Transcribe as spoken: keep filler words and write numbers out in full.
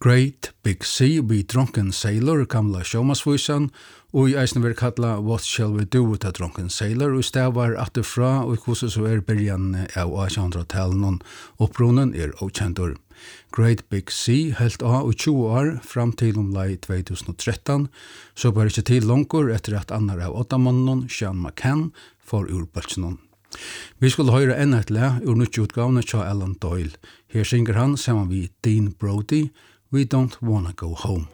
Great Big Sea be Drunken Sailor, gamla sjómasvísan, og i eisen vil kalla What Shall We Do with a Drunken Sailor, og stavar atterfra, og hvordan så er byrjan av attenhundratalen, opprunnen er okjentur. Great Big Sea helt av i tjúgu år, fram til omlai tjúgu så var ikke til langur etter at annar av åttamannen, Sean McCann, for urbølsenen. Vi skulle høre enn et le ur nuttjutgavne tja Alan Doyle. Her synger han sammen vi Dean Brody, We Don't Wanna Go Home.